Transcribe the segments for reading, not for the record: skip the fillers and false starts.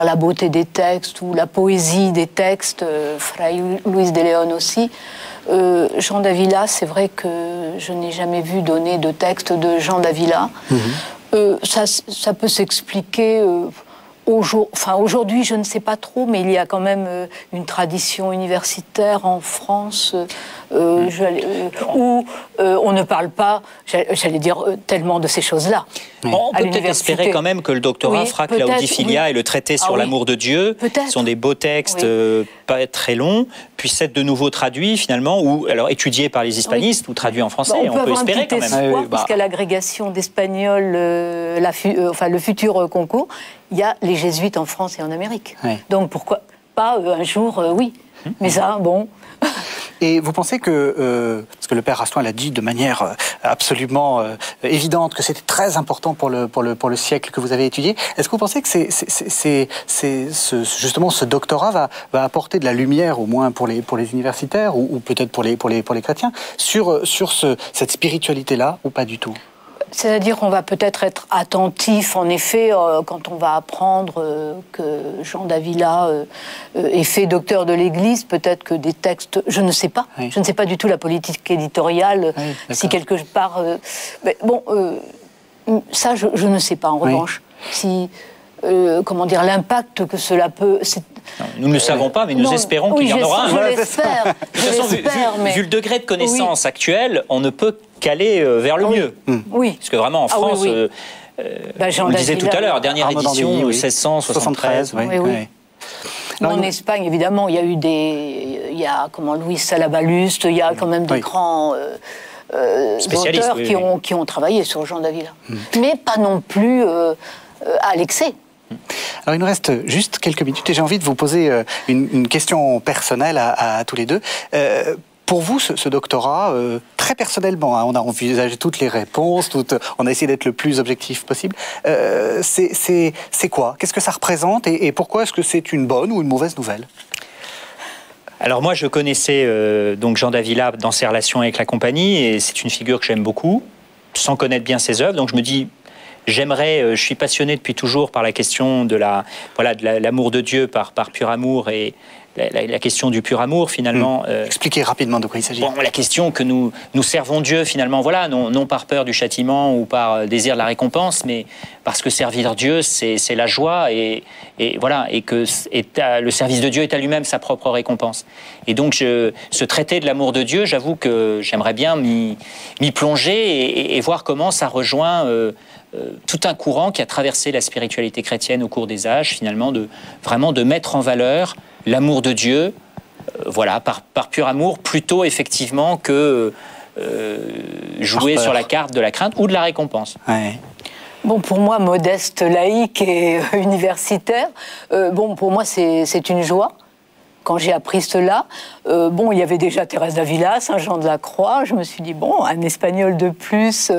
la beauté des textes ou la poésie des textes, Fray Luis de León aussi. Jean d'Avila, c'est vrai que je n'ai jamais vu donner de texte de Jean d'Avila. Ça peut s'expliquer... Aujourd'hui, je ne sais pas trop, mais il y a quand même une tradition universitaire en France où on ne parle pas, j'allais dire, tellement de ces choses-là. On peut peut-être espérer quand même que le doctorat fera que l'Audiphilia et le traité sur l'amour de Dieu, qui sont des beaux textes, pas très longs, puissent être de nouveau traduits finalement, ou alors étudiés par les hispanistes ou traduits en français. On peut espérer quand même. Espoir, puisqu'à l'agrégation d'espagnol, le futur concours, il y a les jésuites en France et en Amérique. Donc pourquoi pas un jour, oui. Mais ça, bon... Et vous pensez que, parce que le père Rastoin l'a dit de manière absolument évidente, que c'était très important pour le siècle que vous avez étudié, est-ce que vous pensez que justement ce doctorat va apporter de la lumière, au moins pour les universitaires, ou peut-être pour les chrétiens, sur cette spiritualité-là, ou pas du tout ? C'est-à-dire qu'on va peut-être être attentif, en effet, quand on va apprendre que Jean d'Avila est fait docteur de l'Église, peut-être que des textes... Je ne sais pas. Je ne sais pas du tout la politique éditoriale, si quelque part... mais bon, ça, je ne sais pas, en revanche. Si... comment dire, l'impact que cela peut... Non, nous ne le savons pas, mais nous espérons qu'il y en aura un. Je l'espère. De toute façon, vu le degré de connaissance actuel, on ne peut qu'aller vers le mieux. Oui. Parce que vraiment, en France, on le disait tout à l'heure, dernière édition, 1673. En Espagne, évidemment, il y a eu Luis Salabaluste, il y a quand même des grands... auteurs qui ont travaillé sur Jean d'Avila. Mais pas non plus à l'excès. Alors il nous reste juste quelques minutes et j'ai envie de vous poser une question personnelle à tous les deux. Pour vous, ce doctorat, très personnellement, on a envisagé toutes les réponses, on a essayé d'être le plus objectif possible. C'est quoi ? Qu'est-ce que ça représente et pourquoi est-ce que c'est une bonne ou une mauvaise nouvelle ? Alors moi, je connaissais donc Jean d'Avila dans ses relations avec la compagnie et c'est une figure que j'aime beaucoup, sans connaître bien ses œuvres. Donc je me dis... je suis passionné depuis toujours par la question de l'amour de Dieu par pur amour et la question du pur amour finalement. Expliquez rapidement de quoi il s'agit. Bon, la question que nous servons Dieu finalement, non par peur du châtiment ou par désir de la récompense, mais parce que servir Dieu c'est la joie et que le service de Dieu est à lui-même sa propre récompense. Et donc ce traité de l'amour de Dieu, j'avoue que j'aimerais bien m'y plonger et voir comment ça rejoint tout un courant qui a traversé la spiritualité chrétienne au cours des âges, finalement, de mettre en valeur l'amour de Dieu, par pur amour, plutôt effectivement que jouer sur la carte de la crainte ou de la récompense. Ouais. Bon, pour moi, modeste, laïque et universitaire, pour moi, c'est une joie. Quand j'ai appris cela, il y avait déjà Thérèse d'Avila, Saint Jean de la Croix. Je me suis dit, un espagnol de plus.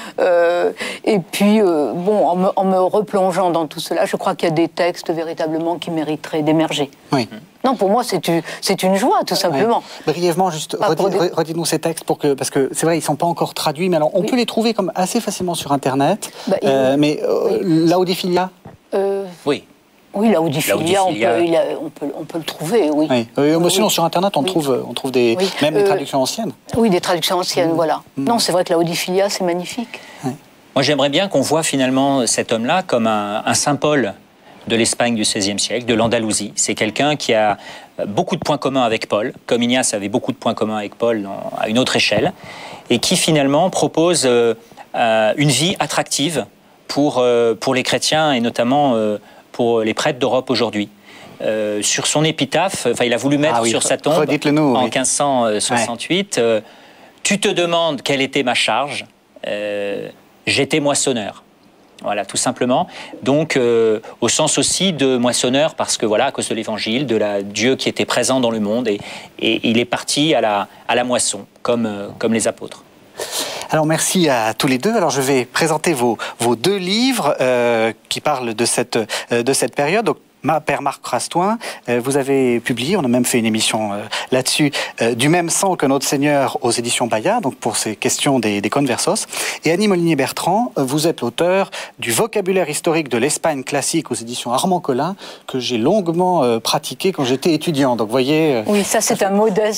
Et puis, en me replongeant dans tout cela, je crois qu'il y a des textes véritablement qui mériteraient d'émerger. Oui. Non, pour moi, c'est une joie, tout simplement. Oui. Brièvement, juste, redites-nous ces textes, parce que c'est vrai, ils ne sont pas encore traduits, mais alors on peut les trouver comme assez facilement sur Internet. L'Audiphilia Oui. Oui, l'Audiphilia, on peut le trouver, oui. Sinon, sur Internet, on trouve même des traductions anciennes. Oui, des traductions anciennes, voilà. Non, c'est vrai que l'Audiphilia, c'est magnifique. Moi, j'aimerais bien qu'on voit finalement cet homme-là comme un saint Paul de l'Espagne du XVIe siècle, de l'Andalousie. C'est quelqu'un qui a beaucoup de points communs avec Paul, comme Ignace avait beaucoup de points communs avec Paul à une autre échelle, et qui finalement propose une vie attractive pour les chrétiens et notamment... pour les prêtres d'Europe aujourd'hui. Sur son épitaphe, il a voulu mettre sur sa tombe en 1568, tu te demandes quelle était ma charge, j'étais moissonneur. Voilà, tout simplement. Donc, au sens aussi de moissonneur, parce que à cause de l'évangile, Dieu qui était présent dans le monde, et il est parti à la moisson, comme les apôtres. Alors merci à tous les deux. Alors je vais présenter vos deux livres qui parlent de cette période. Donc, Père Marc Rastoin, vous avez publié, on a même fait une émission là-dessus, Du même sang que notre Seigneur aux éditions Bayard, donc pour ces questions des conversos. Et Annie Molinier-Bertrand, vous êtes l'auteur du vocabulaire historique de l'Espagne classique aux éditions Armand Collin, que j'ai longuement pratiqué quand j'étais étudiant. Donc, vous voyez... Oui, ça c'est un modèle